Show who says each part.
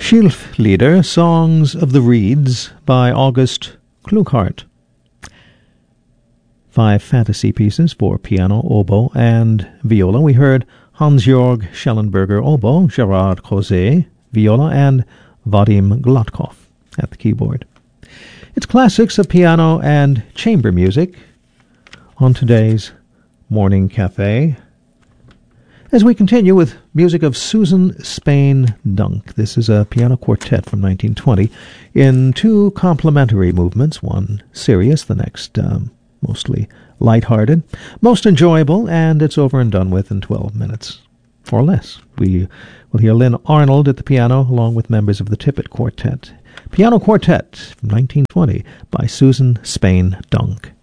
Speaker 1: Schilflieder, Songs of the Reeds by August Klughart. 5 fantasy pieces for piano, oboe, and viola. We heard Hans-Georg Schellenberger oboe, Gerard Crozet viola, and Vadim Gladkov at the keyboard. It's classics of piano and chamber music on today's Morning Cafe, as we continue with music of Susan Spain Dunk. This is a piano quartet from 1920 in 2 complementary movements, one serious, the next mostly lighthearted, most enjoyable, and it's over and done with in 12 minutes or less. We will hear Lynn Arnold at the piano along with members of the Tippett Quartet. Piano Quartet from 1920 by Susan Spain Dunk.